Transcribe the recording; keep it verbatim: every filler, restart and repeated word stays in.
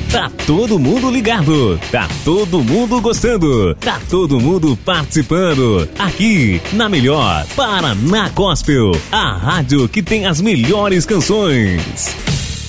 Tá todo mundo ligado, tá todo mundo gostando, tá todo mundo participando. Aqui, na melhor Paraná Gospel, a rádio que tem as melhores canções.